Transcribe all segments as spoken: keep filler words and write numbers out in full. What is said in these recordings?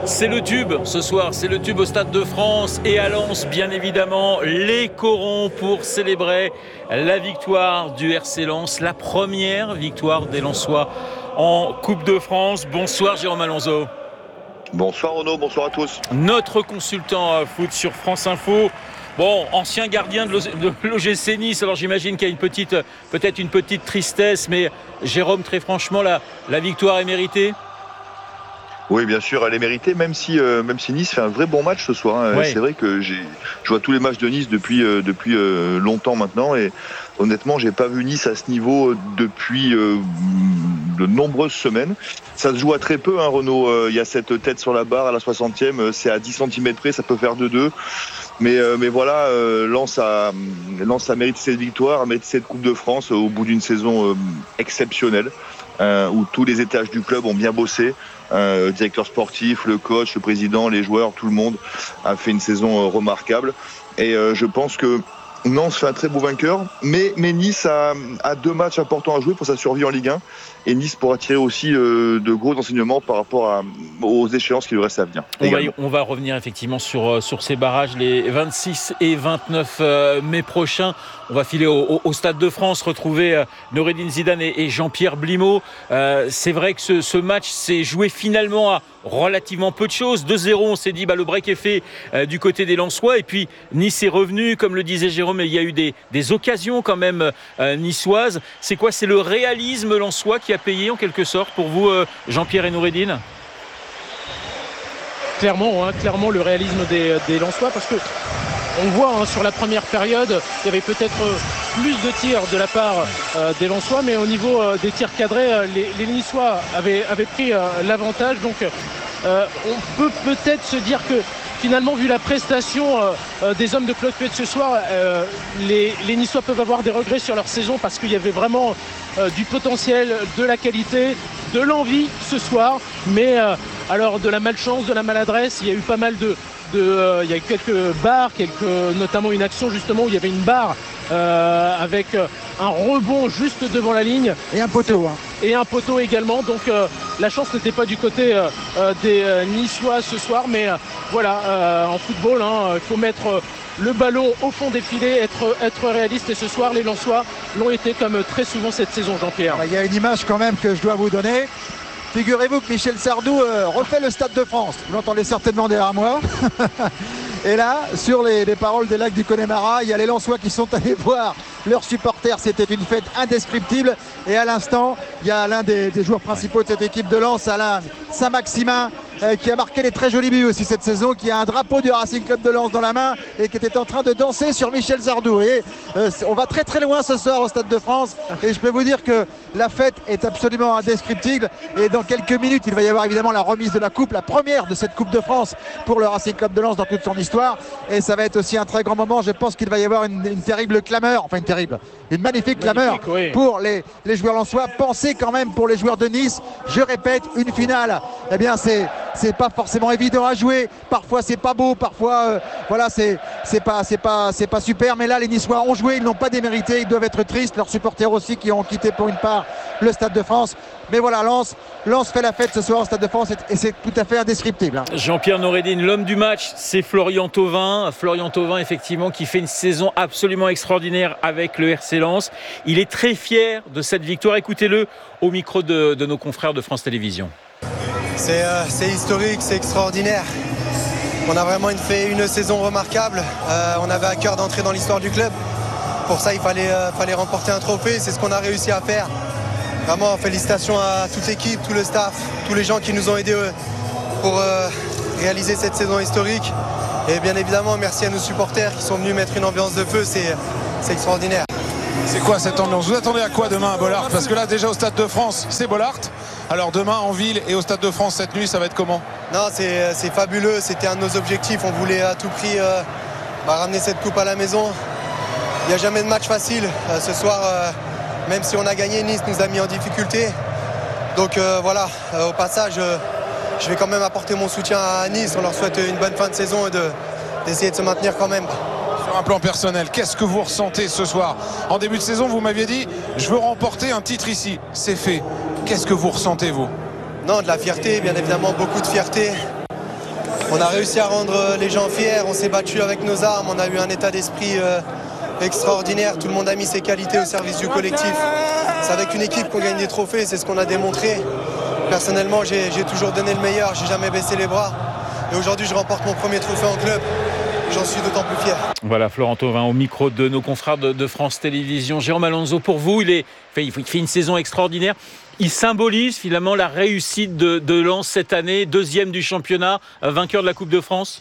C'est le tube ce soir, c'est le tube au Stade de France et à Lens, bien évidemment, les corons pour célébrer la victoire du R C Lens, la première victoire des Lensois en Coupe de France. Bonsoir Jérôme Alonso. Bonsoir Renaud, bonsoir à tous. Notre consultant foot sur France Info. Bon, ancien gardien de l'O G C Nice, alors j'imagine qu'il y a une petite, peut-être une petite tristesse, mais Jérôme, très franchement, la, la victoire est méritée ? Oui, bien sûr, elle est méritée, même si, euh, même si Nice fait un vrai bon match ce soir. Hein. Ouais. C'est vrai que j'ai, je vois tous les matchs de Nice depuis, euh, depuis euh, longtemps maintenant, et honnêtement, j'ai pas vu Nice à ce niveau depuis euh, de nombreuses semaines. Ça se joue à très peu, hein, Renaud. Il euh, y a cette tête sur la barre à la soixantième, c'est à dix centimètres près, ça peut faire deux deux. Mais, euh, mais voilà, euh, Lens, a, Lens a mérité cette victoire, a mérité cette Coupe de France euh, au bout d'une saison euh, exceptionnelle, euh, où tous les étages du club ont bien bossé. Euh, le directeur sportif, le coach, le président, les joueurs, tout le monde a fait une saison euh, remarquable. Et euh, je pense que Nantes fait un très beau vainqueur, mais, mais Nice a, a deux matchs importants à jouer pour sa survie en Ligue un. Et Nice pourra tirer aussi euh, de gros enseignements par rapport à, aux échéances qui lui restent à venir. On va, on va revenir effectivement sur, sur ces barrages les vingt-six et vingt-neuf mai prochains. On va filer au, au Stade de France, retrouver Noureddine Zidane et, et Jean-Pierre Blimaud. Euh, c'est vrai que ce, ce match s'est joué finalement à relativement peu de choses. deux zéro, on s'est dit bah, le break est fait euh, du côté des Lensois. Et puis Nice est revenu, comme le disait Jérôme, il y a eu des, des occasions quand même euh, niçoises. C'est quoi ? C'est le réalisme lensois qui a payé en quelque sorte pour vous, euh, Jean-Pierre et Noureddine ? Clairement, hein, clairement le réalisme des, des Lensois, parce que on voit hein, sur la première période, il y avait peut-être plus de tirs de la part euh, des Lensois, mais au niveau euh, des tirs cadrés, euh, les, les Niçois avaient, avaient pris euh, l'avantage. Donc euh, on peut peut-être se dire que finalement, vu la prestation euh, euh, des hommes de Claude Puel ce soir, euh, les, les Niçois peuvent avoir des regrets sur leur saison, parce qu'il y avait vraiment euh, du potentiel, de la qualité, de l'envie ce soir, mais euh, alors de la malchance, de la maladresse. Il y a eu pas mal de, de euh, il y a eu quelques barres, quelques, notamment une action justement où il y avait une barre euh, avec un rebond juste devant la ligne et un poteau, hein. et un poteau également. Donc euh, la chance n'était pas du côté euh, des euh, Niçois ce soir, mais euh, voilà, euh, en football, hein, il faut mettre euh, le ballon au fond des filets, être, être réaliste, et ce soir les Lensois l'ont été comme très souvent cette saison, Jean-Pierre. Il y a une image quand même que je dois vous donner. Figurez-vous que Michel Sardou euh, refait le Stade de France. Vous l'entendez certainement derrière moi. Et là, sur les, les paroles des lacs du Connemara, il y a les Lensois qui sont allés voir leurs supporters. C'était une fête indescriptible. Et à l'instant, il y a l'un des, des joueurs principaux de cette équipe de Lens, Alain Saint-Maximin, euh, qui a marqué des très jolis buts aussi cette saison, qui a un drapeau du Racing Club de Lens dans la main et qui était en train de danser sur Michel Sardou. Et euh, on va très très loin ce soir au Stade de France. Et je peux vous dire que la fête est absolument indescriptible. Et dans quelques minutes, il va y avoir évidemment la remise de la coupe, la première de cette Coupe de France pour le Racing Club de Lens dans toute son histoire. Et ça va être aussi un très grand moment. Je pense qu'il va y avoir une, une terrible clameur, enfin une terrible, une magnifique clameur oui. pour les, les joueurs lensois. Pensez quand même pour les joueurs de Nice, je répète, une finale, eh bien c'est c'est pas forcément évident à jouer. Parfois c'est pas beau, parfois euh, voilà c'est c'est pas c'est pas c'est pas super. Mais là les Niçois ont joué, ils n'ont pas démérité, ils doivent être tristes. Leurs supporters aussi qui ont quitté pour une part le Stade de France. Mais voilà, Lens, Lens fait la fête ce soir au Stade de France et c'est tout à fait indescriptible. Hein. Jean-Pierre Noureddine, l'homme du match, c'est Florian Thauvin. Florian Thauvin, effectivement, qui fait une saison absolument extraordinaire avec le R C Lens. Il est très fier de cette victoire. Écoutez-le au micro de, de nos confrères de France Télévisions. C'est, euh, c'est historique, c'est extraordinaire. On a vraiment une, fait une saison remarquable. Euh, on avait à cœur d'entrer dans l'histoire du club. Pour ça, il fallait, euh, fallait remporter un trophée. C'est ce qu'on a réussi à faire. Vraiment, félicitations à toute l'équipe, tout le staff, tous les gens qui nous ont aidés euh, pour euh, réaliser cette saison historique. Et bien évidemment, merci à nos supporters qui sont venus mettre une ambiance de feu. C'est, c'est extraordinaire. C'est quoi cette ambiance ? Vous attendez à quoi demain à Bollaert ? Parce que là, déjà au Stade de France, c'est Bollaert. Alors demain, en ville et au Stade de France cette nuit, ça va être comment ? Non, c'est, c'est fabuleux. C'était un de nos objectifs. On voulait à tout prix euh, bah, ramener cette coupe à la maison. Il n'y a jamais de match facile. Euh, ce soir, euh, même si on a gagné, Nice nous a mis en difficulté. Donc euh, voilà, euh, au passage, euh, je vais quand même apporter mon soutien à Nice. On leur souhaite une bonne fin de saison et de, d'essayer de se maintenir quand même. Sur un plan personnel, qu'est-ce que vous ressentez ce soir ? En début de saison, vous m'aviez dit « je veux remporter un titre ici ». C'est fait. Qu'est-ce que vous ressentez, vous ? Non, de la fierté, bien évidemment, beaucoup de fierté. On a réussi à rendre les gens fiers, on s'est battu avec nos armes, on a eu un état d'esprit euh, extraordinaire, tout le monde a mis ses qualités au service du collectif. C'est avec une équipe qu'on gagne des trophées, c'est ce qu'on a démontré. Personnellement, j'ai, j'ai toujours donné le meilleur, j'ai jamais baissé les bras. Et aujourd'hui, je remporte mon premier trophée en club. J'en suis d'autant plus fier. Voilà, Florent Thauvin au micro de nos confrères de, de France Télévisions. Jérôme Alonso, pour vous, il, est, il fait une saison extraordinaire. Il symbolise finalement la réussite de, de Lens cette année, deuxième du championnat, vainqueur de la Coupe de France.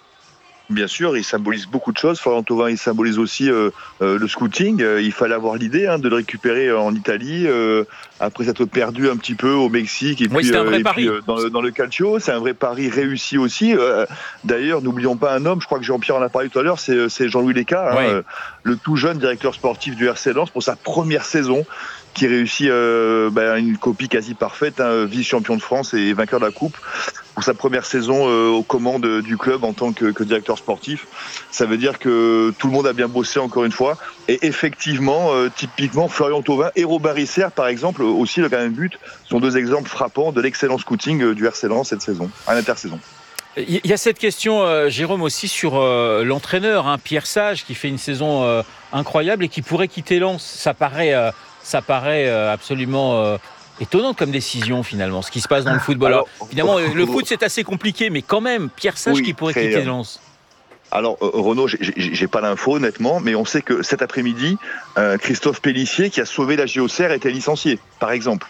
Bien sûr, il symbolise beaucoup de choses. Florent Thauvin, il symbolise aussi euh, euh, le scouting. Euh, il fallait avoir l'idée hein, de le récupérer en Italie, euh, après s'être perdu un petit peu au Mexique et oui, puis, c'est un vrai euh, et pari. puis euh, dans, le, dans le calcio. C'est un vrai pari réussi aussi. Euh, d'ailleurs, n'oublions pas un homme, je crois que Jean-Pierre en a parlé tout à l'heure, c'est, c'est Jean-Louis Léca, hein, ouais. euh, le tout jeune directeur sportif du R C Lens pour sa première saison, qui réussit euh, bah, une copie quasi parfaite, hein, vice-champion de France et vainqueur de la Coupe. Pour sa première saison euh, aux commandes du club en tant que, que directeur sportif. Ça veut dire que tout le monde a bien bossé encore une fois. Et effectivement, euh, typiquement, Florian Thauvin et Robin Risser, par exemple, aussi le même but, sont deux exemples frappants de l'excellent scouting euh, du R C Lens cette saison, à l'intersaison. Il y a cette question, euh, Jérôme, aussi sur euh, l'entraîneur, hein, Pierre Sage, qui fait une saison euh, incroyable et qui pourrait quitter Lens. Ça paraît, euh, ça paraît euh, absolument... Euh, étonnant comme décision finalement, ce qui se passe dans le football. Alors, Alors évidemment, le foot c'est assez compliqué, mais quand même, Pierre Sage oui, qui pourrait quitter Lens. Alors euh, Renaud, j'ai, j'ai pas l'info honnêtement, mais on sait que cet après-midi, euh, Christophe Pélissier, qui a sauvé la J O C R, était licencié, par exemple.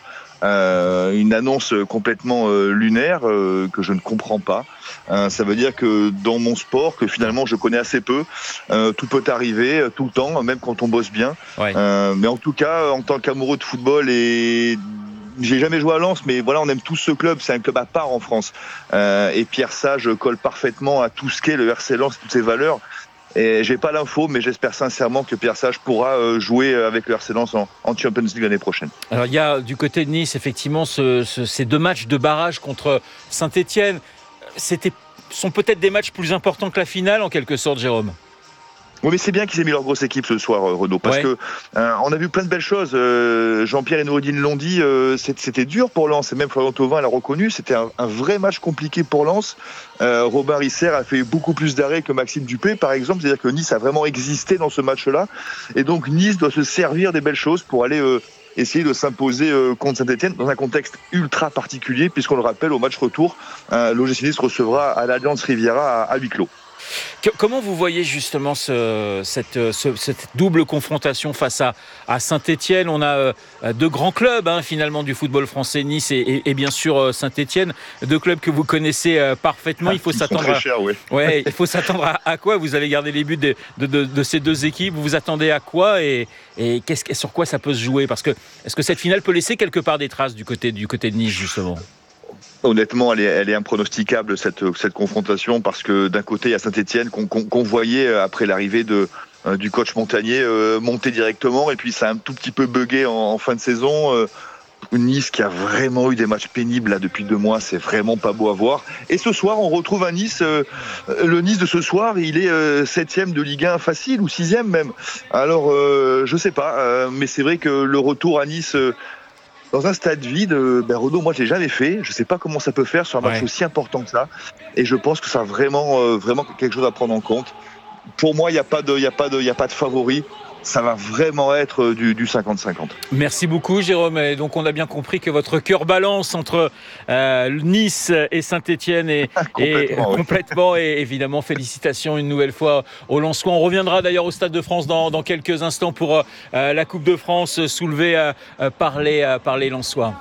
Euh, une annonce complètement euh, lunaire euh, que je ne comprends pas. Euh, ça veut dire que dans mon sport, que finalement je connais assez peu, euh, tout peut arriver tout le temps, même quand on bosse bien. Ouais. Euh, mais en tout cas, en tant qu'amoureux de football et j'ai jamais joué à Lens, mais voilà, on aime tous ce club. C'est un club à part en France. Euh, et Pierre Sage colle parfaitement à tout ce qu'est le R C Lens, toutes ses valeurs. Et j'ai pas l'info, mais j'espère sincèrement que Pierre Sage pourra jouer avec le R C Lens en, en Champions League l'année prochaine. Alors il y a du côté de Nice effectivement ce, ce, ces deux matchs de barrage contre Saint-Etienne. C'était, sont peut-être des matchs plus importants que la finale en quelque sorte, Jérôme. Oui, mais c'est bien qu'ils aient mis leur grosse équipe ce soir, Renaud, parce ouais. que euh, on a vu plein de belles choses. Euh, Jean-Pierre et Noureddine l'ont dit, euh, c'était dur pour Lens, et même Florian Thauvin l'a reconnu. C'était un, un vrai match compliqué pour Lens. Euh, Robin Risser a fait beaucoup plus d'arrêts que Maxime Dupé, par exemple. C'est-à-dire que Nice a vraiment existé dans ce match-là, et donc Nice doit se servir des belles choses pour aller euh, essayer de s'imposer euh, contre Saint-Etienne dans un contexte ultra particulier, puisqu'on le rappelle, au match retour, euh, l'O G C Nice recevra à l'Allianz Riviera à, à huis clos. Comment vous voyez justement ce, cette, ce, cette double confrontation face à, à Saint-Etienne? On a euh, deux grands clubs hein, finalement du football français, Nice et, et, et bien sûr euh, Saint-Etienne, deux clubs que vous connaissez euh, parfaitement. Il faut Ils s'attendre, à... cher, oui. ouais, il faut s'attendre à, à quoi? Vous avez gardé les buts de, de, de, de ces deux équipes. Vous vous attendez à quoi et, et qu'est-ce, sur quoi ça peut se jouer? Parce que est-ce que cette finale peut laisser quelque part des traces du côté, du côté de Nice justement? Honnêtement, elle est, elle est impronosticable cette, cette confrontation parce que d'un côté il y a Saint-Etienne qu'on, qu'on, qu'on voyait après l'arrivée de, euh, du coach Montagnier euh, monter directement et puis ça a un tout petit peu bugué en, en fin de saison. Euh, Nice qui a vraiment eu des matchs pénibles là depuis deux mois, c'est vraiment pas beau à voir. Et ce soir, on retrouve un Nice. Euh, le Nice de ce soir, il est euh, septième de Ligue un facile ou sixième même. Alors, euh, je sais pas, euh, mais c'est vrai que le retour à Nice. Euh, Dans un stade vide, ben Renaud, moi je l'ai jamais fait. Je sais pas comment ça peut faire sur un match ouais. aussi important que ça. Et je pense que ça a vraiment, euh, vraiment quelque chose à prendre en compte. Pour moi, il n'y a pas de, il y a pas de, il y a pas de favori. Ça va vraiment être du, du cinquante cinquante. Merci beaucoup Jérôme. Et donc on a bien compris que votre cœur balance entre euh, Nice et Saint-Etienne et, complètement, et oui. complètement. Et évidemment félicitations une nouvelle fois aux Lensois. On reviendra d'ailleurs au Stade de France dans, dans quelques instants pour euh, la Coupe de France soulevée euh, par les euh, par les Lensois.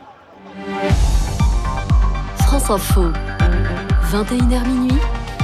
France Info, vingt et une heures minuit.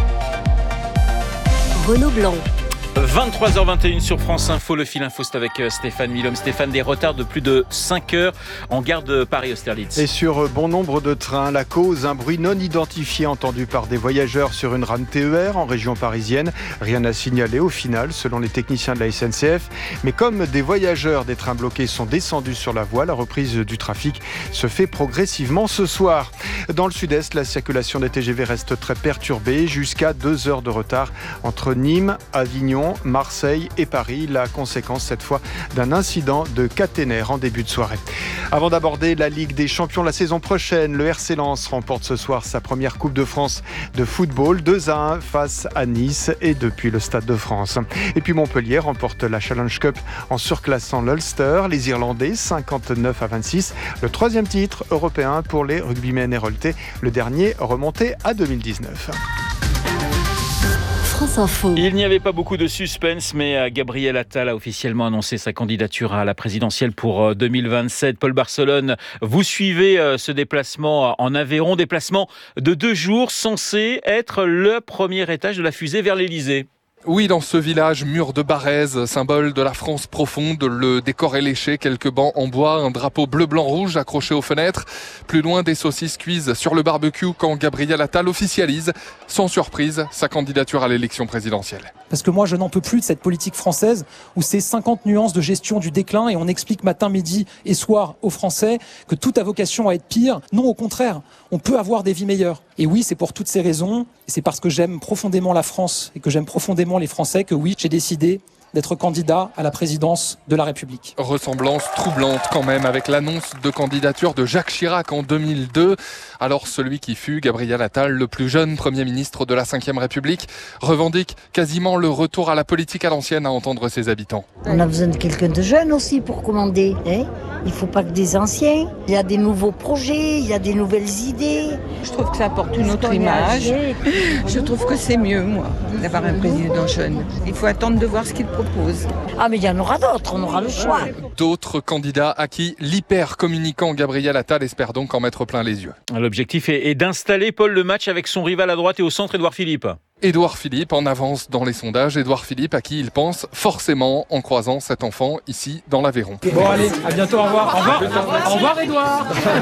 Renaud Blanc. vingt-trois heures vingt et une sur France Info, le fil info, c'est avec Stéphane Milhomme. Stéphane, des retards de plus de cinq heures en gare de Paris-Austerlitz. Et sur bon nombre de trains, la cause, un bruit non identifié entendu par des voyageurs sur une rame T E R en région parisienne. Rien à signaler au final, selon les techniciens de la S N C F. Mais comme des voyageurs des trains bloqués sont descendus sur la voie, la reprise du trafic se fait progressivement ce soir. Dans le sud-est, la circulation des T G V reste très perturbée, jusqu'à deux heures de retard entre Nîmes, Avignon Lyon, Marseille et Paris. La conséquence cette fois d'un incident de caténaire en début de soirée. Avant d'aborder la Ligue des Champions la saison prochaine, le R C Lens remporte ce soir sa première Coupe de France de football, deux à un face à Nice et depuis le Stade de France. Et puis Montpellier remporte la Challenge Cup en surclassant l'Ulster. Les Irlandais, cinquante-neuf à vingt-six. Le troisième titre européen pour les rugbymen héroltais, le dernier remonté à deux mille dix-neuf. France Info. Il n'y avait pas beaucoup de suspense, mais Gabriel Attal a officiellement annoncé sa candidature à la présidentielle pour deux mille vingt-sept. Paul Barcelone, vous suivez ce déplacement en Aveyron, déplacement de deux jours censé être le premier étage de la fusée vers l'Élysée. Oui, dans ce village mur de Barèze, symbole de la France profonde, le décor est léché, quelques bancs en bois, un drapeau bleu-blanc-rouge accroché aux fenêtres. Plus loin, des saucisses cuises sur le barbecue quand Gabriel Attal officialise, sans surprise, sa candidature à l'élection présidentielle. Parce que moi, je n'en peux plus de cette politique française où c'est cinquante nuances de gestion du déclin et on explique matin, midi et soir aux Français que tout a vocation à être pire. Non, au contraire, on peut avoir des vies meilleures. Et oui, c'est pour toutes ces raisons, et c'est parce que j'aime profondément la France et que j'aime profondément les Français que oui, j'ai décidé d'être candidat à la présidence de la République. Ressemblance troublante quand même avec l'annonce de candidature de Jacques Chirac en deux mille deux. Alors celui qui fut, Gabriel Attal, le plus jeune Premier ministre de la cinquième République, revendique quasiment le retour à la politique à l'ancienne à entendre ses habitants. On a besoin de quelqu'un de jeune aussi pour commander. Hein, il ne faut pas que des anciens. Il y a des nouveaux projets, il y a des nouvelles idées. Je trouve que ça apporte une autre image. Je trouve que c'est mieux, moi, d'avoir un président jeune. Il faut attendre de voir ce qu'il propose. Ah mais il y en aura d'autres, on aura le choix. D'autres candidats à qui l'hyper-communicant Gabriel Attal espère donc en mettre plein les yeux. L'objectif est d'installer Paul le match avec son rival à droite et au centre, Édouard Philippe. Édouard Philippe en avance dans les sondages. Édouard Philippe à qui il pense forcément en croisant cet enfant ici dans l'Aveyron. Bon allez, à bientôt, au revoir. Au revoir, au revoir Édouard.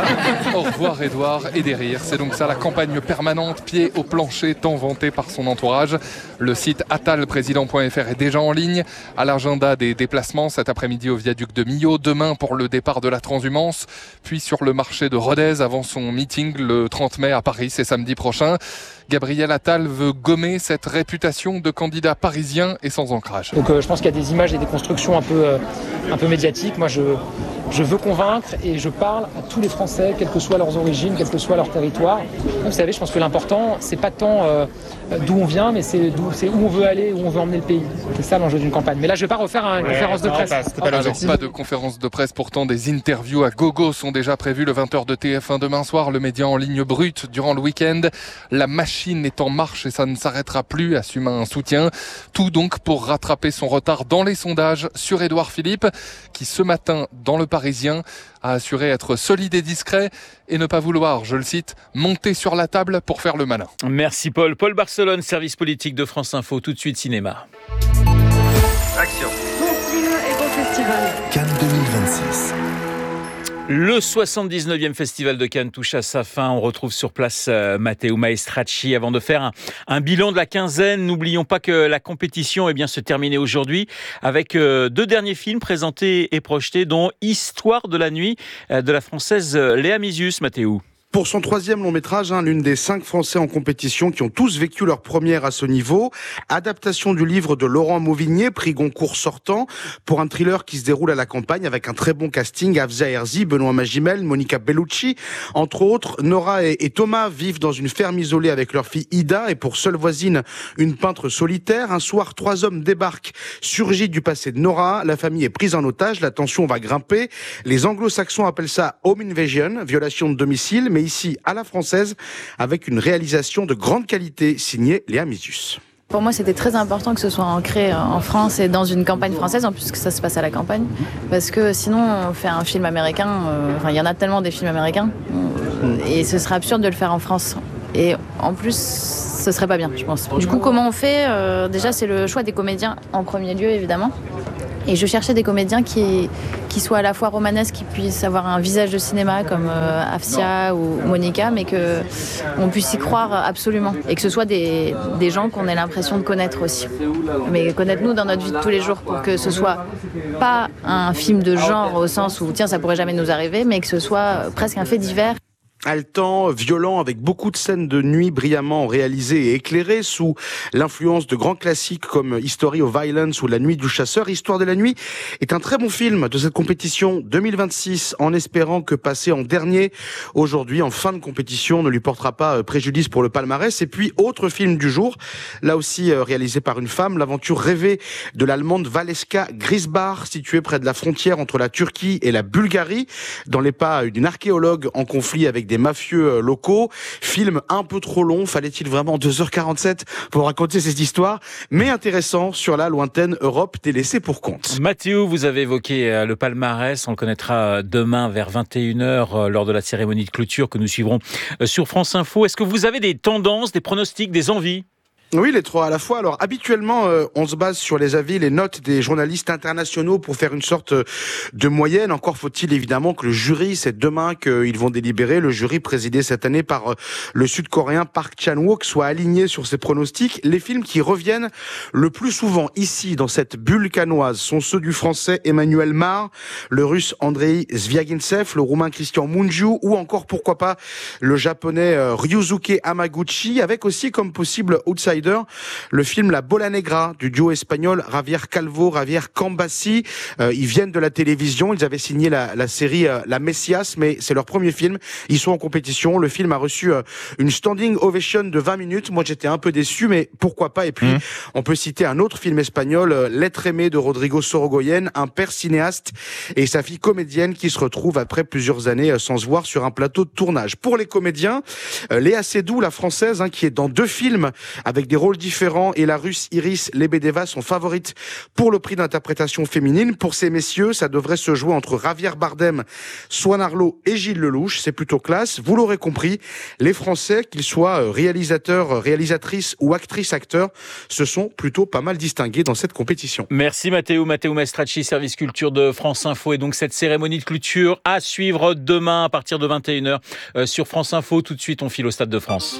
Au revoir Édouard et des rires. C'est donc ça la campagne permanente, pied au plancher, tant vantée par son entourage. Le site attalprésident point f r est déjà en ligne. À l'agenda des déplacements cet après-midi au viaduc de Millau, demain pour le départ de la transhumance, puis sur le marché de Rodez avant son meeting le trente mai à Paris, c'est samedi prochain. Gabriel Attal veut gommer cette réputation de candidat parisien et sans ancrage. Donc euh, je pense qu'il y a des images et des constructions un peu, euh, un peu médiatiques. Moi je, je veux convaincre et je parle à tous les Français, quelles que soient leurs origines, quel que soit leur territoire. Vous savez, je pense que l'important, c'est pas tant euh, d'où on vient, mais c'est, d'où, c'est où on veut aller, où on veut emmener le pays. C'est ça l'enjeu d'une campagne. Mais là, je vais pas refaire une ouais, conférence de presse. Pas, pas, Alors, pas de conférence de presse, pourtant des interviews à gogo sont déjà prévues le vingt heures de T F un demain soir, le média en ligne brute durant le week-end. La machine est en marche et ça ne s'arrêtera plus, assume un soutien. Tout donc pour rattraper son retard dans les sondages sur Édouard Philippe, qui ce matin, dans Le Parisien, a assuré être solide et discret et ne pas vouloir, je le cite, monter sur la table pour faire le malin. Merci Paul. Paul Barcelone, service politique de France Info, tout de suite cinéma. Action. Continue et bon festival. Cannes deux mille vingt-six. Le soixante-dix-neuvième Festival de Cannes touche à sa fin. On retrouve sur place euh, Matteo Maestracci. Avant de faire un, un bilan de la quinzaine, n'oublions pas que la compétition est bien se terminer aujourd'hui avec euh, deux derniers films présentés et projetés, dont Histoire de la nuit euh, de la française euh, Léa Misius. Matteo. Pour son troisième long métrage, hein, l'une des cinq Français en compétition qui ont tous vécu leur première à ce niveau. Adaptation du livre de Laurent Mauvigné, prix Goncourt sortant, pour un thriller qui se déroule à la campagne avec un très bon casting. Afza Herzi, Benoît Magimel, Monica Bellucci. Entre autres, Nora et, et Thomas vivent dans une ferme isolée avec leur fille Ida et pour seule voisine, une peintre solitaire. Un soir, trois hommes débarquent, surgis du passé de Nora. La famille est prise en otage, la tension va grimper. Les anglo-saxons appellent ça home invasion, violation de domicile, mais ici à la française, avec une réalisation de grande qualité signée Léa Misius. Pour moi, c'était très important que ce soit ancré en France et dans une campagne française, en plus que ça se passe à la campagne. Parce que sinon, on fait un film américain, euh, enfin, il y en a tellement des films américains, euh, et ce serait absurde de le faire en France. Et en plus, ce serait pas bien, je pense. Du coup, comment on fait euh, Déjà, c'est le choix des comédiens en premier lieu, évidemment. Et je cherchais des comédiens qui, qui soient à la fois romanesques, qui puissent avoir un visage de cinéma comme euh, Afsia ou Monica, mais qu'on puisse y croire absolument. Et que ce soit des, des gens qu'on ait l'impression de connaître aussi. Mais connaître nous dans notre vie de tous les jours, pour que ce soit pas un film de genre au sens où tiens, ça pourrait jamais nous arriver, mais que ce soit presque un fait divers. haletant, violent, avec beaucoup de scènes de nuit brillamment réalisées et éclairées sous l'influence de grands classiques comme History of Violence ou La Nuit du Chasseur. Histoire de la nuit est un très bon film de cette compétition deux mille vingt-six, en espérant que passer en dernier aujourd'hui en fin de compétition ne lui portera pas préjudice pour le palmarès. Et puis autre film du jour, là aussi réalisé par une femme, l'aventure rêvée de l'allemande Valeska Grisbach, située près de la frontière entre la Turquie et la Bulgarie, dans les pas d'une archéologue en conflit avec des mafieux locaux. Film un peu trop long, fallait-il vraiment deux heures quarante-sept pour raconter ces histoires, mais intéressant sur la lointaine Europe des laissés pour compte. Mathieu, vous avez évoqué le palmarès, on le connaîtra demain vers vingt et une heures lors de la cérémonie de clôture que nous suivrons sur France Info. Est-ce que vous avez des tendances, des pronostics, des envies ? Oui, les trois à la fois. Alors habituellement, euh, on se base sur les avis, les notes des journalistes internationaux pour faire une sorte de moyenne. Encore faut-il évidemment que le jury, c'est demain qu'ils vont délibérer, le jury présidé cette année par euh, le Sud-Coréen Park Chan-wook, soit aligné sur ses pronostics. Les films qui reviennent le plus souvent ici, dans cette bulle canoise, sont ceux du Français Emmanuel Mar, le Russe Andrei Zvyagintsev, le Roumain Christian Mungiu, ou encore, pourquoi pas, le Japonais euh, Ryusuke Hamaguchi, avec aussi comme possible outsider le film La Bola Negra du duo espagnol Javier Calvo, Javier Cambassi. Euh, ils viennent de la télévision, ils avaient signé la, la série euh, La Messias, mais c'est leur premier film. Ils sont en compétition. Le film a reçu euh, une standing ovation de vingt minutes. Moi, j'étais un peu déçu, mais pourquoi pas. Et puis, mmh. on peut citer un autre film espagnol, euh, L'être aimé de Rodrigo Sorogoyen, un père cinéaste et sa fille comédienne qui se retrouvent après plusieurs années euh, sans se voir sur un plateau de tournage. Pour les comédiens, euh, Léa Seydoux, la française, hein, qui est dans deux films avec des rôles différents, et la Russe Iris Lebedeva sont favorites pour le prix d'interprétation féminine. Pour ces messieurs, ça devrait se jouer entre Javier Bardem, Swan Arlo et Gilles Lelouch. C'est plutôt classe. Vous l'aurez compris, les Français, qu'ils soient réalisateurs, réalisatrices ou actrices, acteurs, se sont plutôt pas mal distingués dans cette compétition. Merci Matteo. Matteo Maestracci, service culture de France Info. Et donc cette cérémonie de clôture à suivre demain à partir de vingt et une heures euh, sur France Info. Tout de suite, on file au Stade de France.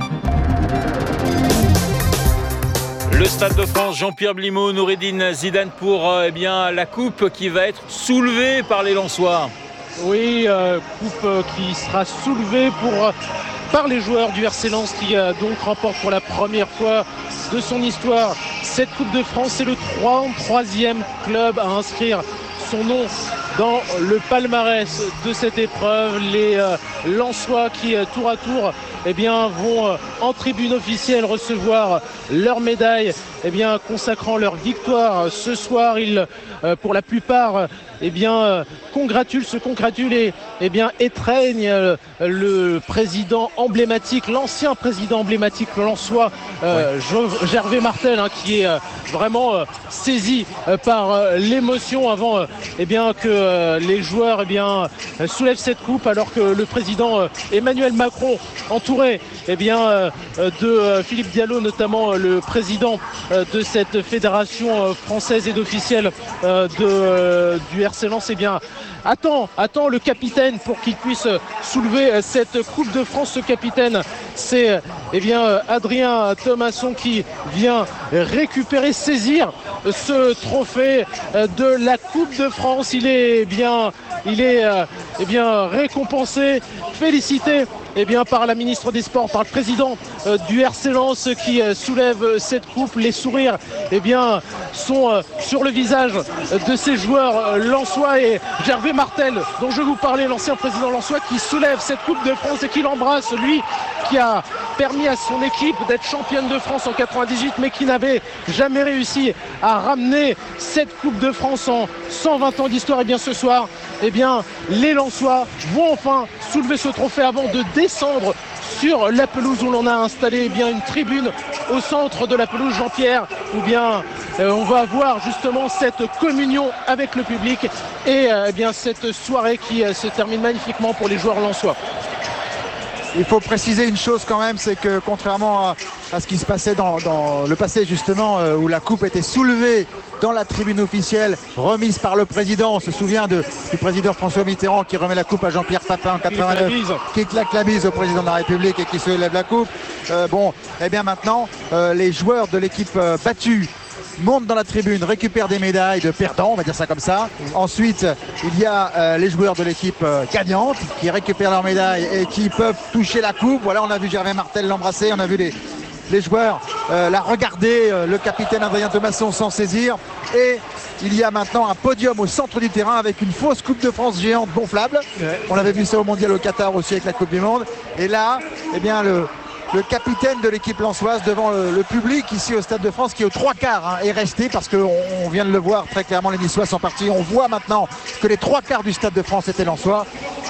Le Stade de France, Jean-Pierre Blimaud, Noureddine Zidane pour euh, eh bien, la coupe qui va être soulevée par les Lensois. Oui, euh, coupe euh, qui sera soulevée pour, euh, par les joueurs du R C Lens qui euh, donc remporte pour la première fois de son histoire cette Coupe de France. C'est le trente-troisième club à inscrire son nom dans le palmarès de cette épreuve. Les euh, Lensois qui euh, tour à tour eh bien, vont euh, en tribune officielle recevoir leur médaille eh bien, consacrant leur victoire ce soir. Ils, euh, pour la plupart, eh bien, euh, congratulent, se congratulent et eh bien, étreignent euh, le président emblématique, l'ancien président emblématique lensois, euh, ouais. Gervais Martel, hein, qui est euh, vraiment euh, saisi euh, par euh, l'émotion avant euh, eh bien, que euh, les joueurs eh bien, euh, soulèvent cette coupe, alors que le président euh, Emmanuel Macron, entouré eh bien, euh, de euh, Philippe Diallo, notamment euh, le président euh, de cette fédération euh, française et d'officiels euh, de, euh, du R C Lens, eh bien, attend, attend le capitaine pour qu'il puisse soulever cette Coupe de France. Ce capitaine, c'est eh bien, Adrien Thomasson qui vient récupérer, saisir ce trophée de la Coupe de France. Il est bien, il est eh bien, récompensé, félicité eh bien, par la ministre des Sports, par le président euh, du R C Lens qui euh, soulève cette coupe. Les sourires eh bien, sont euh, sur le visage de ces joueurs euh, lensois, et Gervais Martel, dont je vous parlais, l'ancien président lensois, qui soulève cette Coupe de France et qui l'embrasse, lui qui a permis à son équipe d'être championne de France en quatre-vingt-dix-huit, mais qui n'avait jamais réussi à ramener cette Coupe de France en cent vingt ans d'histoire. Et bien ce soir, eh bien, les Lensois vont enfin soulever ce trophée avant de descendre sur la pelouse où l'on a installé eh bien, une tribune au centre de la pelouse, Jean-Pierre, où bien euh, on va avoir justement cette communion avec le public et euh, eh bien, cette soirée qui euh, se termine magnifiquement pour les joueurs lensois. Il faut préciser une chose quand même, c'est que contrairement à, à ce qui se passait dans, dans le passé justement, euh, où la coupe était soulevée dans la tribune officielle, remise par le président, on se souvient de, du président François Mitterrand qui remet la coupe à Jean-Pierre Papin en quatre-vingt-neuf, qui claque la bise au président de la République et qui se lève la coupe. Euh, bon, et eh bien maintenant, euh, les joueurs de l'équipe euh, battue montent dans la tribune, récupèrent des médailles de perdants, on va dire ça comme ça. Ensuite, il y a euh, les joueurs de l'équipe euh, gagnante qui récupèrent leurs médailles et qui peuvent toucher la coupe. Voilà, on a vu Gervais Martel l'embrasser, on a vu les, les joueurs euh, la regarder, euh, le capitaine Adrien Thomasson s'en saisir. Et il y a maintenant un podium au centre du terrain avec une fausse Coupe de France géante gonflable. Ouais. On avait vu ça au Mondial au Qatar aussi avec la Coupe du Monde. Et là, eh bien, le, le capitaine de l'équipe lensoise devant le, le public ici au Stade de France qui est aux trois quarts hein, est resté parce qu'on on vient de le voir très clairement, les Niçois sont partis. On voit maintenant que les trois quarts du Stade de France étaient lensois.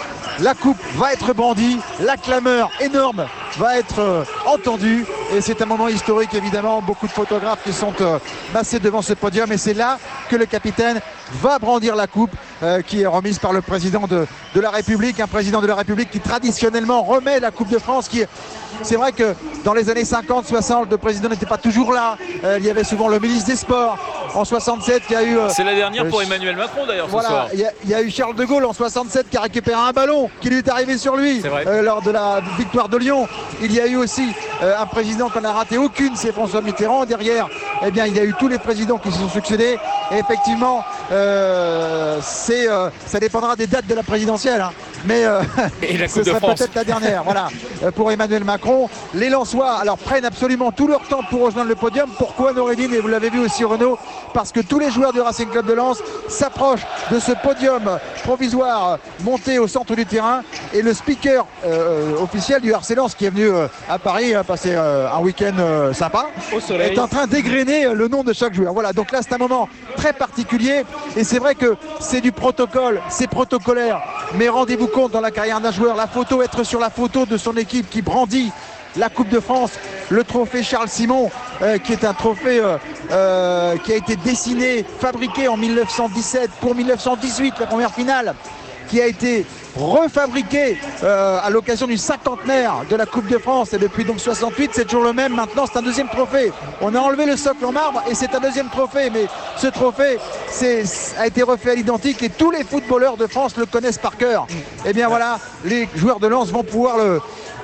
La coupe va être brandie, la clameur énorme va être euh, entendue et c'est un moment historique évidemment, beaucoup de photographes qui sont euh, massés devant ce podium et c'est là que le capitaine va brandir la coupe euh, qui est remise par le président de, de la République, un président de la République qui traditionnellement remet la Coupe de France. Qui, c'est vrai que dans les années cinquante soixante, le président n'était pas toujours là, euh, il y avait souvent le ministre des Sports. En soixante-sept, il y a eu... Euh, c'est la dernière pour Emmanuel Macron d'ailleurs voilà, ce soir. Il y, a, il y a eu Charles de Gaulle en soixante-sept qui a récupéré un ballon qui lui est arrivé sur lui euh, lors de la victoire de Lyon. Il y a eu aussi euh, un président qu'on n'a raté aucune, c'est François Mitterrand. Derrière, eh bien, il y a eu tous les présidents qui se sont succédés. Et effectivement, euh, c'est, euh, ça dépendra des dates de la présidentielle. Hein. Mais euh, et la ce serait peut-être la dernière. Voilà. Pour Emmanuel Macron, les Lensois alors prennent absolument tout leur temps pour rejoindre le podium. Pourquoi Noureddine? Et vous l'avez vu aussi Renaud, parce que tous les joueurs du Racing Club de Lens s'approchent de ce podium provisoire monté au centre du terrain. Et le speaker euh, officiel du R C Lens qui est venu euh, à Paris euh, passer euh, un week-end euh, sympa au soleil, est en train d'égrener euh, le nom de chaque joueur. Voilà, donc là c'est un moment très particulier et c'est vrai que c'est du protocole, c'est protocolaire. Mais rendez-vous compte dans la carrière d'un joueur, la photo, être sur la photo de son équipe qui brandit la Coupe de France, le trophée Charles Simon, euh, qui est un trophée euh, euh, qui a été dessiné, fabriqué en mille neuf cent dix-sept pour mille neuf cent dix-huit, la première finale, qui a été refabriqué euh, à l'occasion du cinquantenaire de la Coupe de France et depuis donc soixante-huit, c'est toujours le même. Maintenant c'est un deuxième trophée, on a enlevé le socle en marbre et c'est un deuxième trophée, mais ce trophée c'est, a été refait à l'identique et tous les footballeurs de France le connaissent par cœur. Et bien voilà, les joueurs de Lens vont pouvoir le,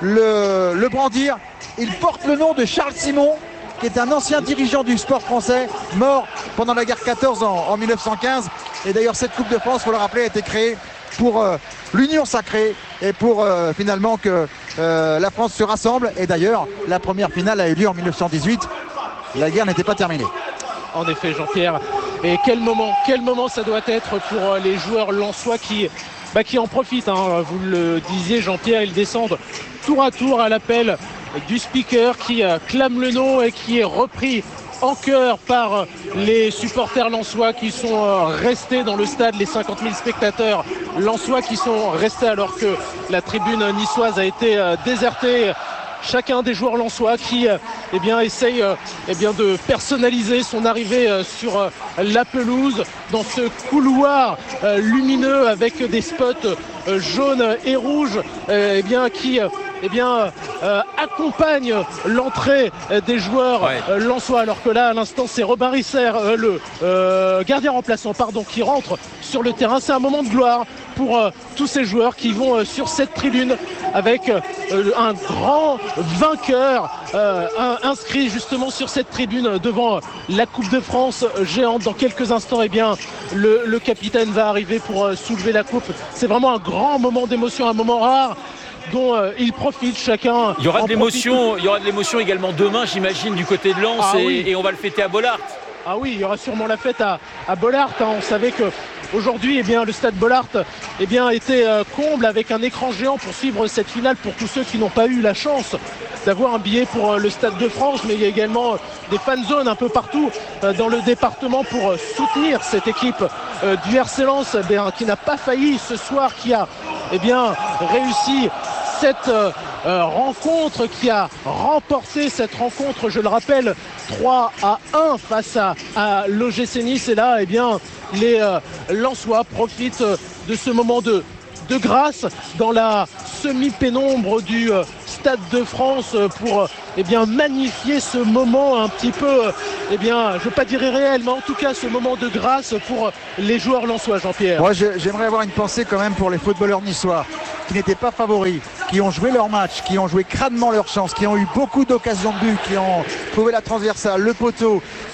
le, le brandir. Il porte le nom de Charles Simon, qui est un ancien dirigeant du sport français, mort pendant la guerre quatorze en, en mille neuf cent quinze. Et d'ailleurs cette Coupe de France, il faut le rappeler, a été créée pour euh, l'union sacrée et pour euh, finalement que euh, la France se rassemble. Et d'ailleurs, la première finale a eu lieu en mille neuf cent dix-huit. La guerre n'était pas terminée. En effet, Jean-Pierre. Et quel moment, quel moment ça doit être pour les joueurs lensois qui, bah, qui en profitent. Hein. Vous le disiez, Jean-Pierre, ils descendent tour à tour à l'appel du speaker qui euh, clame le nom et qui est repris en chœur par les supporters lensois qui sont restés dans le stade, les cinquante mille spectateurs lensois qui sont restés alors que la tribune niçoise a été désertée. Chacun des joueurs lensois qui eh bien, essaye eh bien, de personnaliser son arrivée sur la pelouse dans ce couloir lumineux avec des spots jaunes et rouges eh bien, qui eh bien, euh, accompagne l'entrée des joueurs ouais. euh, lensois. Alors que là, à l'instant, c'est Robin Risser, euh, le euh, gardien remplaçant, pardon, qui rentre sur le terrain. C'est un moment de gloire pour euh, tous ces joueurs qui vont euh, sur cette tribune avec euh, un grand vainqueur euh, un, inscrit justement sur cette tribune devant euh, la Coupe de France géante. Dans quelques instants, eh bien, le, le capitaine va arriver pour euh, soulever la coupe. C'est vraiment un grand moment d'émotion, un moment rare dont euh, ils profitent chacun. Il y aura de l'émotion, il y aura de l'émotion également demain, j'imagine, du côté de Lens ah, et, oui. et on va le fêter à Bollaert. Ah oui, il y aura sûrement la fête à, à Bollaert. Hein. On savait que aujourd'hui, eh bien, le stade Bollaert eh bien, était euh, comble avec un écran géant pour suivre cette finale pour tous ceux qui n'ont pas eu la chance d'avoir un billet pour euh, le Stade de France, mais il y a également euh, des fan zones un peu partout euh, dans le département pour euh, soutenir cette équipe euh, du R C Lens eh bien, qui n'a pas failli ce soir, qui a eh bien, réussi cette euh, euh, rencontre, qui a remporté cette rencontre, je le rappelle, trois à un face à, à l'O G C Nice. Et là, eh bien, les euh, Lensois profitent de ce moment de, de grâce dans la semi-pénombre du euh, Stade de France pour eh bien, magnifier ce moment un petit peu, eh bien, je ne veux pas dire irréel, mais en tout cas ce moment de grâce pour les joueurs lensois, Jean-Pierre. Moi, j'aimerais avoir une pensée quand même pour les footballeurs niçois qui n'étaient pas favoris, qui ont joué leur match, qui ont joué crânement leur chance, qui ont eu beaucoup d'occasions de but, qui ont trouvé la transversale, le poteau,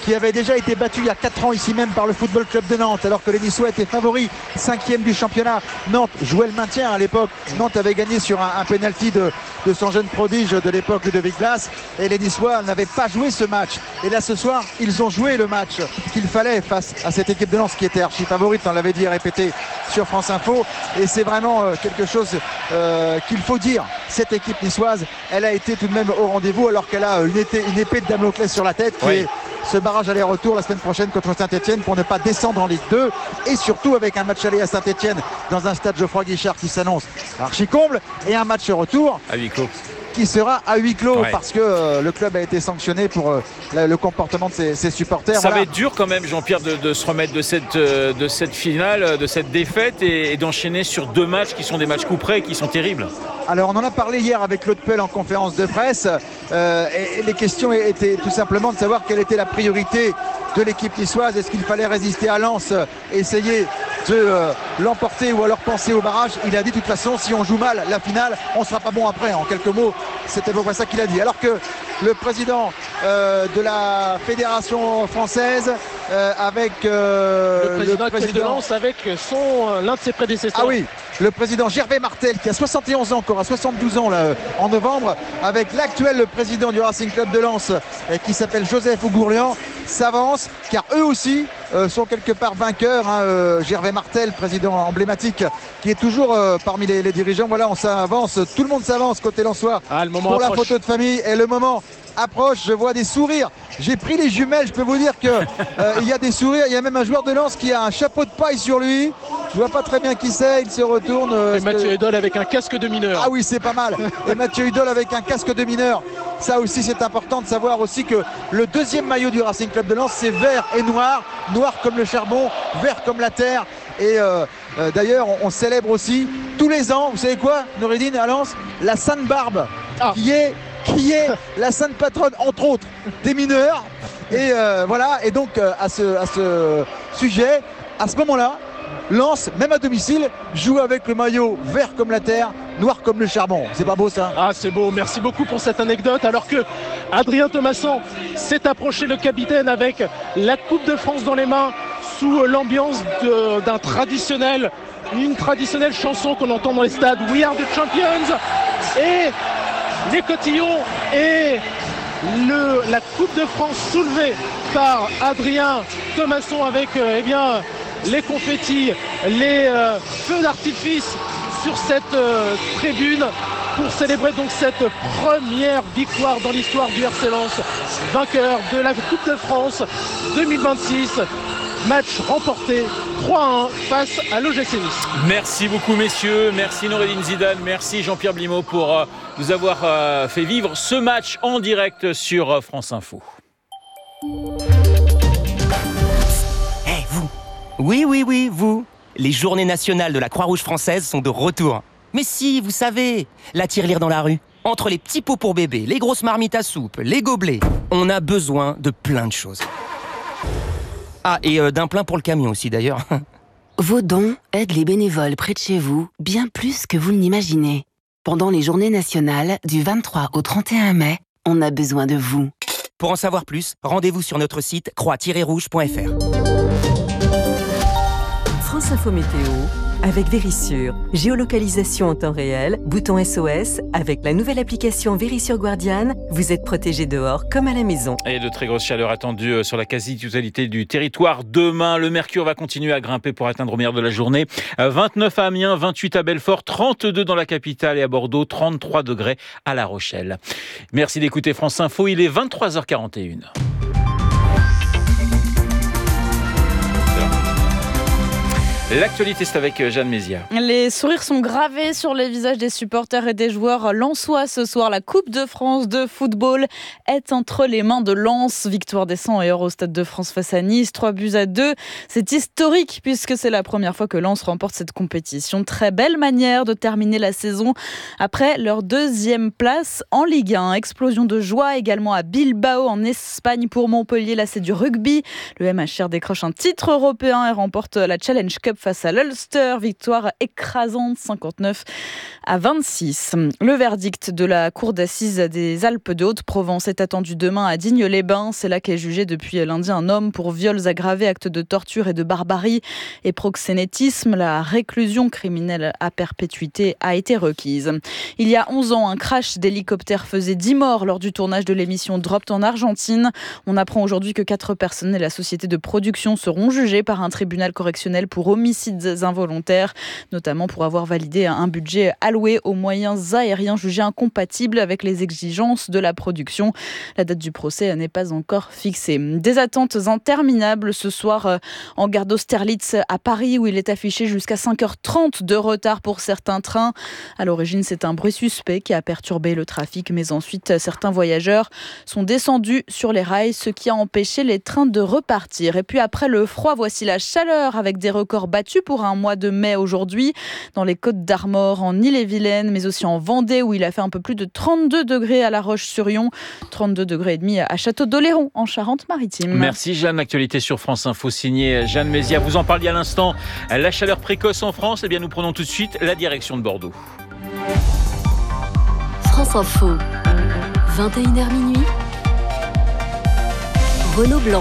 qui avait déjà été battu il y a quatre ans ici même par le Football Club de Nantes, alors que les Niçois étaient favoris, cinquième du championnat. Nantes jouait le maintien à l'époque. Nantes avait gagné sur un, un pénalty de, de son jeune prodige de l'époque, Ludovic Blas, et les Niçois n'avaient pas joué ce match. Et là ce soir, ils ont joué le match qu'il fallait face à cette équipe de Lens qui était archi favorite, on l'avait dit et répété sur France Info, et c'est vraiment euh, quelque chose euh, qu'il faut dire. Cette équipe niçoise, elle a été tout de même au rendez-vous, alors qu'elle a une, été, une épée de Damoclès sur la tête, qui oui. est ce barrage aller-retour la semaine prochaine contre Saint-Etienne pour ne pas descendre en Ligue deux, et surtout avec un match aller à Saint-Etienne dans un stade Geoffroy Guichard qui s'annonce archi comble, et un match retour à huis clos qui sera à huis clos, ouais. parce que euh, le club a été sanctionné pour euh, le, le comportement de ses, ses supporters. Ça voilà. va être dur quand même, Jean-Pierre, de, de se remettre de cette, euh, de cette finale, de cette défaite, et, et d'enchaîner sur deux matchs qui sont des matchs coup près, qui sont terribles. Alors on en a parlé hier avec Claude Puel en conférence de presse, euh, et, et les questions étaient tout simplement de savoir quelle était la priorité de l'équipe niçoise. Est-ce qu'il fallait résister à Lens, essayer de euh, l'emporter, ou alors penser au barrage? Il a dit de toute façon, si on joue mal la finale, on ne sera pas bon après. En quelques mots, c'était pas ça qu'il a dit. Alors que le président euh, de la fédération française euh, avec euh, le président, le président... de Lens avec son, euh, l'un de ses prédécesseurs. Ah oui, le président Gervais Martel, qui a soixante et onze ans, encore à soixante-douze ans là, en novembre, avec l'actuel président du Racing Club de Lens, euh, qui s'appelle Joseph Ougourlian, s'avance, car eux aussi euh, sont quelque part vainqueurs. Hein, euh, Gervais Martel, président emblématique, qui est toujours euh, parmi les, les dirigeants. Voilà, on s'avance, tout le monde s'avance côté lensois ah, le moment pour approche. La photo de famille, et le moment approche, je vois des sourires. J'ai pris les jumelles, je peux vous dire que euh, il y a des sourires. Il y a même un joueur de Lens qui a un chapeau de paille sur lui. Je vois pas très bien qui c'est, il se retourne. Euh, et Mathieu que... Hudol avec un casque de mineur. Ah oui, c'est pas mal. Et Mathieu Hudol avec un casque de mineur. Ça aussi, c'est important de savoir aussi que le deuxième maillot du Racing Club de Lens, c'est vert et noir. Noir comme le charbon, vert comme la terre. Et euh, euh, d'ailleurs, on, on célèbre aussi tous les ans, vous savez quoi, Noureddine, à Lens, la Sainte Barbe, ah. qui est qui est la sainte patronne, entre autres, des mineurs. Et euh, voilà, et donc euh, à, ce, à ce sujet, à ce moment-là, Lens, même à domicile, joue avec le maillot vert comme la terre, noir comme le charbon. C'est pas beau ça? Ah, c'est beau, merci beaucoup pour cette anecdote. Alors que Adrien Thomasson s'est approché, le capitaine, avec la Coupe de France dans les mains, sous l'ambiance de, d'un traditionnel, une traditionnelle chanson qu'on entend dans les stades, We Are the Champions, et les cotillons et le, la Coupe de France soulevée par Adrien Thomasson avec euh, eh bien, les confettis, les euh, feux d'artifice sur cette euh, tribune pour célébrer donc cette première victoire dans l'histoire du R C Lens, vainqueur de la Coupe de France deux mille vingt-six. Match remporté trois à un face à l'O G C Nice. Merci beaucoup messieurs, merci Noureddine Zidane, merci Jean-Pierre Blimaud pour euh, nous avoir euh, fait vivre ce match en direct sur euh, France Info. Eh hey, vous Oui, oui, oui, vous Les journées nationales de la Croix-Rouge française sont de retour. Mais si, vous savez, la tirelire dans la rue, entre les petits pots pour bébés, les grosses marmites à soupe, les gobelets, on a besoin de plein de choses. Ah, et euh, d'un plein pour le camion aussi, d'ailleurs. Vos dons aident les bénévoles près de chez vous bien plus que vous ne l'imaginez. Pendant les journées nationales, du vingt-trois au trente et un mai, on a besoin de vous. Pour en savoir plus, rendez-vous sur notre site croix tiret rouge point f r. France Info Météo avec Vérissure. Géolocalisation en temps réel, bouton S O S. Avec la nouvelle application Vérissure Guardian, vous êtes protégé dehors comme à la maison. Et de très grosses chaleurs attendues sur la quasi-totalité du territoire. Demain, le mercure va continuer à grimper pour atteindre au meilleur de la journée. vingt-neuf à Amiens, vingt-huit à Belfort, trente-deux dans la capitale et à Bordeaux, trente-trois degrés à La Rochelle. Merci d'écouter France Info, il est vingt-trois heures quarante et une. L'actualité, c'est avec Jeanne Mézières. Les sourires sont gravés sur les visages des supporters et des joueurs lensois ce soir. La Coupe de France de football est entre les mains de Lens. Victoire des cent et or au Stade de France face à Nice, trois buts à deux. C'est historique puisque c'est la première fois que Lens remporte cette compétition. Très belle manière de terminer la saison après leur deuxième place en Ligue un. Explosion de joie également à Bilbao en Espagne pour Montpellier. Là, c'est du rugby. Le M H R décroche un titre européen et remporte la Challenge Cup face à l'Ulster. Victoire écrasante, cinquante-neuf à vingt-six. Le verdict de la cour d'assises des Alpes de Haute-Provence est attendu demain à Digne-les-Bains. C'est là qu'est jugé depuis lundi un homme pour viols aggravés, actes de torture et de barbarie et proxénétisme. La réclusion criminelle à perpétuité a été requise. Il y a onze ans, un crash d'hélicoptère faisait dix morts lors du tournage de l'émission Dropped en Argentine. On apprend aujourd'hui que quatre personnes et la société de production seront jugées par un tribunal correctionnel pour homicides involontaires, notamment pour avoir validé un budget alloué aux moyens aériens jugés incompatibles avec les exigences de la production. La date du procès n'est pas encore fixée. Des attentes interminables ce soir en gare d'Austerlitz à Paris, où il est affiché jusqu'à cinq heures trente de retard pour certains trains. À l'origine, c'est un bruit suspect qui a perturbé le trafic, mais ensuite, certains voyageurs sont descendus sur les rails, ce qui a empêché les trains de repartir. Et puis après le froid, voici la chaleur avec des records battus pour un mois de mai aujourd'hui dans les Côtes d'Armor, en Ille-et-Vilaine, mais aussi en Vendée où il a fait un peu plus de trente-deux degrés à La Roche-sur-Yon, trente-deux degrés et demi à Château-d'Oléron en Charente-Maritime. Merci Jeanne. Actualité sur France Info signée Jeanne Mézia. Vous en parliez à l'instant. La chaleur précoce en France. Eh bien, nous prenons tout de suite la direction de Bordeaux. France Info, vingt et une heures minuit. Renaud Blanc.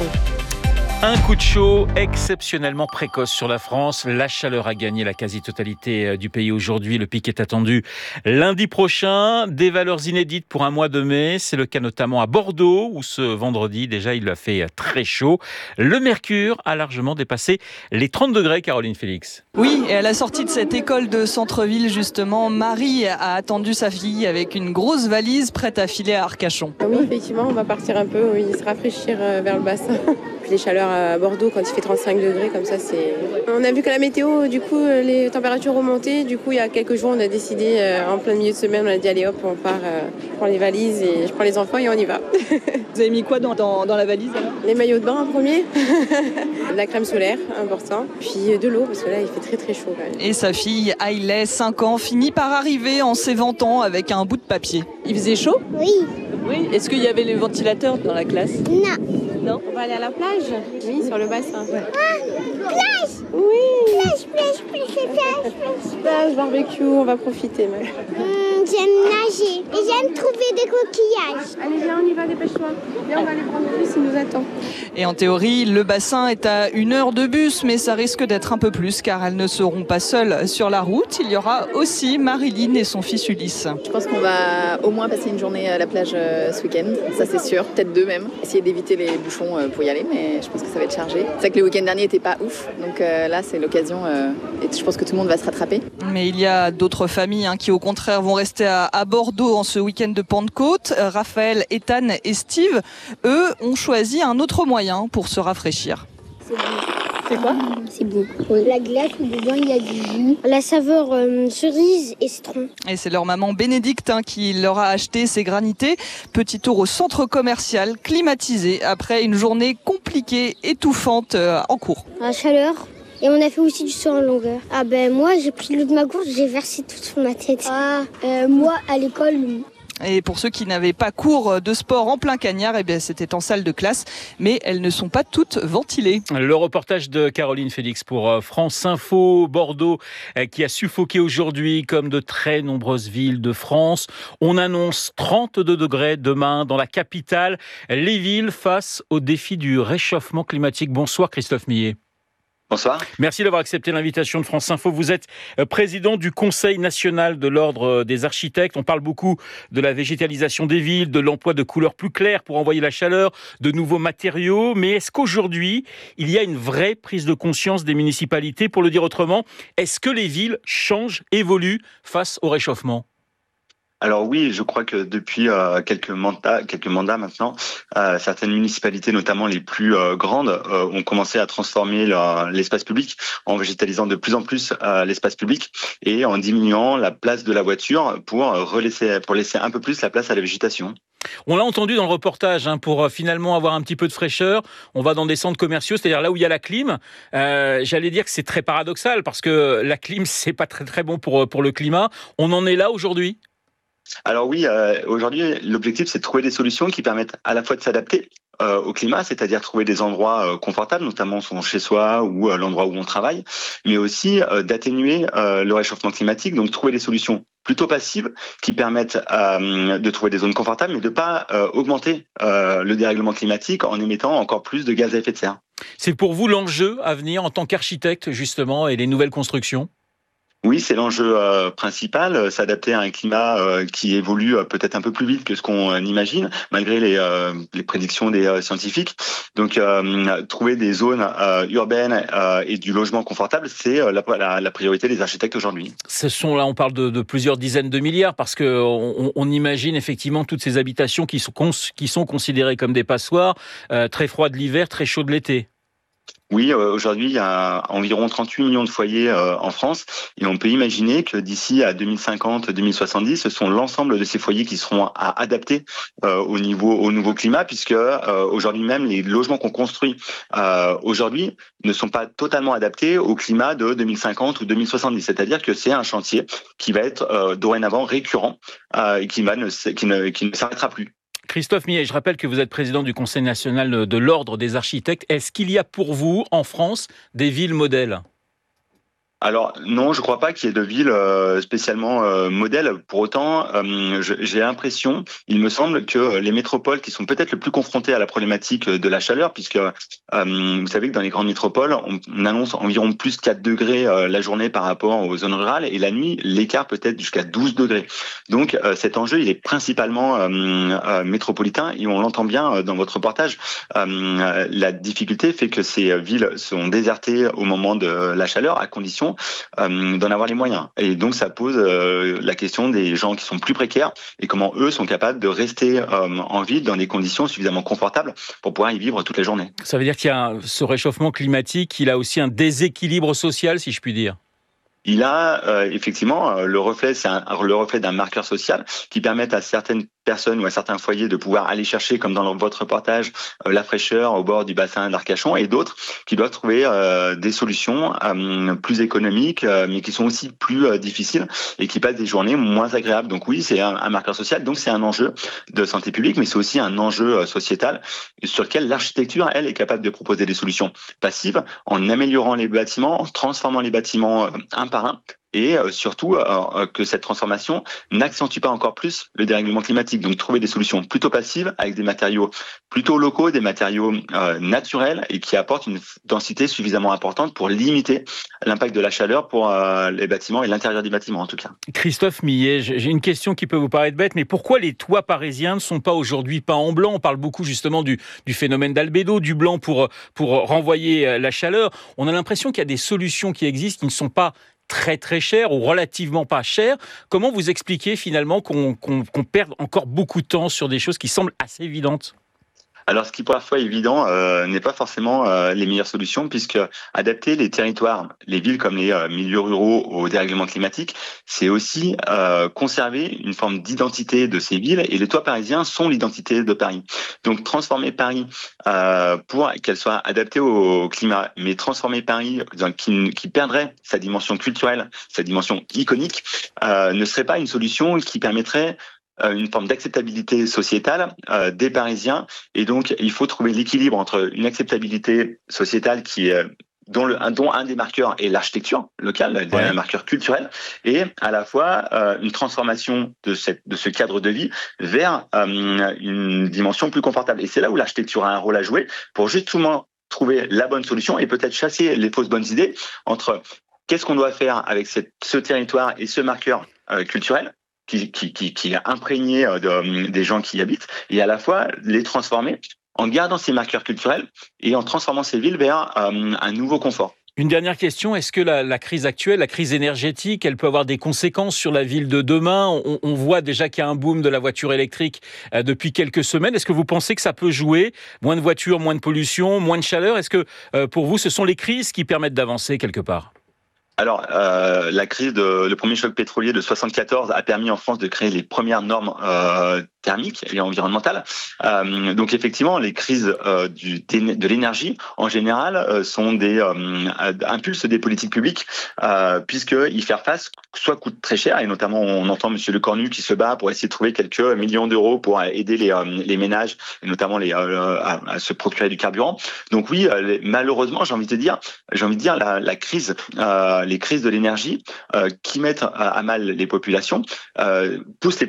Un coup de chaud exceptionnellement précoce sur la France. La chaleur a gagné la quasi-totalité du pays aujourd'hui. Le pic est attendu lundi prochain. Des valeurs inédites pour un mois de mai. C'est le cas notamment à Bordeaux, où ce vendredi, déjà, il a fait très chaud. Le mercure a largement dépassé les trente degrés, Caroline Félix. Oui, et à la sortie de cette école de centre-ville, justement, Marie a attendu sa fille avec une grosse valise prête à filer à Arcachon. Oui, effectivement, on va partir un peu, oui, se rafraîchir vers le bassin. Puis les chaleurs à Bordeaux, quand il fait trente-cinq degrés, comme ça, c'est... On a vu que la météo, du coup, les températures remontaient. Du coup, il y a quelques jours, on a décidé, euh, en plein milieu de semaine, on a dit, allez hop, on part, euh, je prends les valises et je prends les enfants et on y va. Vous avez mis quoi dans, dans, dans la valise alors ? Les maillots de bain en premier, de la crème solaire, important, puis de l'eau, parce que là, il fait très très chaud. Quand même. Et sa fille, Hailey, cinq ans, finit par arriver en s'éventant avec un bout de papier. Il faisait chaud ? Oui. Oui. Est-ce qu'il y avait les ventilateurs dans la classe ? Non. Non. On va aller à la plage ? Oui, sur le bassin. Ouais. Ah, plage ! Oui. Plage, plage, plage, plage, plage. Plage, barbecue, on va profiter même. Mmh, j'aime nager et j'aime trouver des coquillages. Allez, viens, on y va, dépêche-toi. Viens, on va aller prendre le bus, il nous attend. Et en théorie, le bassin est à une heure de bus, mais ça risque d'être un peu plus, car elles ne seront pas seules sur la route. Il y aura aussi Marilyn et son fils Ulysse. Je pense qu'on va au moins passer une journée à la plage ce week-end, ça c'est sûr, peut-être deux même. Essayer d'éviter les bouchons pour y aller, mais je pense que ça va être chargé. C'est vrai que le week-end dernier n'était pas ouf, donc euh, là c'est l'occasion euh, et je pense que tout le monde va se rattraper. Mais il y a d'autres familles hein, qui au contraire vont rester à, à Bordeaux en ce week-end de Pentecôte. Euh, Raphaël, Ethan et Steve, eux, ont choisi un autre moyen pour se rafraîchir. C'est bon. C'est quoi ? C'est bon. La glace où dedans il y a du jus. La saveur euh, cerise et citron. Et c'est leur maman Bénédicte hein, qui leur a acheté ces granités. Petit tour au centre commercial climatisé après une journée compliquée, étouffante euh, en cours. La chaleur. Et on a fait aussi du saut en longueur. Ah ben moi j'ai pris l'eau de ma gourde, j'ai versé tout sur ma tête. Ah, euh, moi à l'école... Et pour ceux qui n'avaient pas cours de sport en plein cagnard, eh bien c'était en salle de classe, mais elles ne sont pas toutes ventilées. Le reportage de Caroline Félix pour France Info. Bordeaux qui a suffoqué aujourd'hui comme de très nombreuses villes de France. On annonce trente-deux degrés demain dans la capitale. Les villes face au défi du réchauffement climatique. Bonsoir Christophe Millet. Bonsoir. Merci d'avoir accepté l'invitation de France Info. Vous êtes président du Conseil national de l'Ordre des architectes. On parle beaucoup de la végétalisation des villes, de l'emploi de couleurs plus claires pour envoyer la chaleur, de nouveaux matériaux. Mais est-ce qu'aujourd'hui, il y a une vraie prise de conscience des municipalités ? Pour le dire autrement, est-ce que les villes changent, évoluent face au réchauffement ? Alors oui, je crois que depuis euh, quelques mandats, quelques mandats maintenant, euh, certaines municipalités, notamment les plus euh, grandes, euh, ont commencé à transformer leur, l'espace public en végétalisant de plus en plus euh, l'espace public et en diminuant la place de la voiture pour relaisser, pour laisser un peu plus la place à la végétation. On l'a entendu dans le reportage, hein, pour finalement avoir un petit peu de fraîcheur, on va dans des centres commerciaux, c'est-à-dire là où il y a la clim. Euh, j'allais dire que c'est très paradoxal parce que la clim, c'est pas très très bon pour pour le climat. On en est là aujourd'hui ? Alors oui, euh, aujourd'hui, l'objectif, c'est de trouver des solutions qui permettent à la fois de s'adapter euh, au climat, c'est-à-dire trouver des endroits euh, confortables, notamment son chez-soi ou euh, l'endroit où on travaille, mais aussi euh, d'atténuer euh, le réchauffement climatique, donc trouver des solutions plutôt passives qui permettent euh, de trouver des zones confortables, mais de ne pas euh, augmenter euh, le dérèglement climatique en émettant encore plus de gaz à effet de serre. C'est pour vous l'enjeu à venir en tant qu'architecte, justement, et les nouvelles constructions ? Oui, c'est l'enjeu euh, principal, euh, s'adapter à un climat euh, qui évolue euh, peut-être un peu plus vite que ce qu'on euh, imagine, malgré les, euh, les prédictions des euh, scientifiques. Donc, euh, trouver des zones euh, urbaines euh, et du logement confortable, c'est euh, la, la, la priorité des architectes aujourd'hui. Ce sont là, on parle de, de plusieurs dizaines de milliards, parce que on, on imagine effectivement toutes ces habitations qui sont, cons, qui sont considérées comme des passoires, euh, très froides l'hiver, très chaudes l'été. Oui, euh, aujourd'hui, il y a environ trente-huit millions de foyers euh, en France et on peut imaginer que d'ici à deux mille cinquante, deux mille soixante-dix, ce sont l'ensemble de ces foyers qui seront à adapter euh, au niveau au nouveau climat, puisque euh, aujourd'hui même, les logements qu'on construit euh, aujourd'hui ne sont pas totalement adaptés au climat de deux mille cinquante ou deux mille soixante-dix. C'est-à-dire que c'est un chantier qui va être euh, dorénavant récurrent euh, et qui, va ne, qui, ne, qui ne s'arrêtera plus. Christophe Millet, je rappelle que vous êtes président du Conseil national de l'Ordre des architectes. Est-ce qu'il y a pour vous, en France, des villes modèles ? Alors non, je ne crois pas qu'il y ait de ville euh, spécialement euh, modèle. Pour autant, euh, je, j'ai l'impression, il me semble que les métropoles qui sont peut-être le plus confrontées à la problématique de la chaleur, puisque euh, vous savez que dans les grandes métropoles, on, on annonce environ plus quatre degrés euh, la journée par rapport aux zones rurales, et la nuit, l'écart peut être jusqu'à douze degrés. Donc euh, cet enjeu, il est principalement euh, euh, métropolitain, et on l'entend bien euh, dans votre reportage. Euh, la difficulté fait que ces villes sont désertées au moment de la chaleur, à condition Euh, d'en avoir les moyens. Et donc ça pose euh, la question des gens qui sont plus précaires et comment eux sont capables de rester euh, en ville dans des conditions suffisamment confortables pour pouvoir y vivre toute la journée. Ça veut dire qu'il y a ce réchauffement climatique, il a aussi un déséquilibre social, si je puis dire. Il a euh, effectivement euh, le reflet, c'est un, le reflet d'un marqueur social qui permet à certaines personnes ou à certains foyers de pouvoir aller chercher, comme dans votre reportage, euh, la fraîcheur au bord du bassin d'Arcachon, et d'autres qui doivent trouver euh, des solutions euh, plus économiques, euh, mais qui sont aussi plus euh, difficiles et qui passent des journées moins agréables. Donc oui, c'est un, un marqueur social, donc c'est un enjeu de santé publique, mais c'est aussi un enjeu euh, sociétal sur lequel l'architecture, elle, est capable de proposer des solutions passives en améliorant les bâtiments, en transformant les bâtiments euh, un par un, et euh, surtout euh, que cette transformation n'accentue pas encore plus le dérèglement climatique. Donc trouver des solutions plutôt passives avec des matériaux plutôt locaux, des matériaux euh, naturels et qui apportent une densité suffisamment importante pour limiter l'impact de la chaleur pour euh, les bâtiments et l'intérieur des bâtiments en tout cas. Christophe Millet, j'ai une question qui peut vous paraître bête, mais pourquoi les toits parisiens ne sont pas aujourd'hui peints en blanc ? On parle beaucoup justement du, du phénomène d'albédo, du blanc pour, pour renvoyer la chaleur. On a l'impression qu'il y a des solutions qui existent qui ne sont pas très très cher ou relativement pas cher. Comment vous expliquez finalement qu'on, qu'on, qu'on perde encore beaucoup de temps sur des choses qui semblent assez évidentes ? Alors, ce qui parfois est évident euh, n'est pas forcément euh, les meilleures solutions, puisque adapter les territoires, les villes comme les euh, milieux ruraux au dérèglement climatique, c'est aussi euh, conserver une forme d'identité de ces villes, et les toits parisiens sont l'identité de Paris. Donc, transformer Paris euh, pour qu'elle soit adaptée au climat, mais transformer Paris qui, qui perdrait sa dimension culturelle, sa dimension iconique, euh, ne serait pas une solution qui permettrait une forme d'acceptabilité sociétale euh, des Parisiens, et donc il faut trouver l'équilibre entre une acceptabilité sociétale qui est dont, le, dont un des marqueurs est l'architecture locale, ouais. un marqueur culturel, et à la fois euh, une transformation de, cette, de ce cadre de vie vers euh, une dimension plus confortable. Et c'est là où l'architecture a un rôle à jouer pour justement trouver la bonne solution et peut-être chasser les fausses bonnes idées entre qu'est-ce qu'on doit faire avec cette, ce territoire et ce marqueur euh, culturel Qui, qui, qui, qui est imprégné de, des gens qui y habitent, et à la fois les transformer en gardant ces marqueurs culturels et en transformant ces villes vers euh, un nouveau confort. Une dernière question, est-ce que la, la crise actuelle, la crise énergétique, elle peut avoir des conséquences sur la ville de demain ? on, on voit déjà qu'il y a un boom de la voiture électrique euh, depuis quelques semaines. Est-ce que vous pensez que ça peut jouer ? Moins de voitures, moins de pollution, moins de chaleur. Est-ce que euh, pour vous, ce sont les crises qui permettent d'avancer quelque part ? Alors, euh, la crise de, le premier choc pétrolier de soixante-quatorze a permis en France de créer les premières normes euh, thermiques et environnementales. Euh, donc, effectivement, les crises euh, du, de l'énergie, en général, euh, sont des euh, impulses des politiques publiques, euh, puisqu'y faire face soit coûte très cher, et notamment, on entend M. Lecornu qui se bat pour essayer de trouver quelques millions d'euros pour aider les, euh, les ménages, et notamment les, euh, à, à se procurer du carburant. Donc oui, euh, les, malheureusement, j'ai envie de dire, j'ai envie de dire, la, la crise, euh, les crises de l'énergie euh, qui mettent à, à mal les populations euh, poussent les